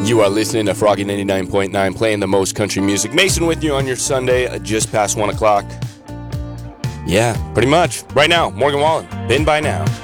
You are listening to Froggy 99.9, playing the most country music. Mason with you on your Sunday, just past 1 o'clock. Yeah, pretty much. Right now, Morgan Wallen, Been By Now.